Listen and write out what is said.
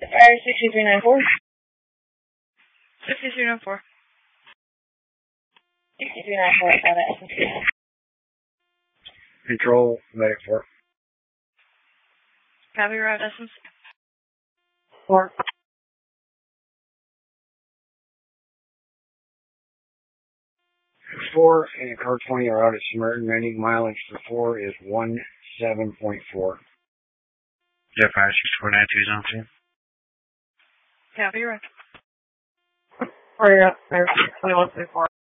Fire 6394. 6394. 6394, found at SMC. Control, Medic 4. Copy, route SMC. 4. 4 and car 20 are out at Samaritan Landing. Mileage for 4 is 17.4. Jet Fire 6492 zone 2. Copy, route. Fire up, 2134.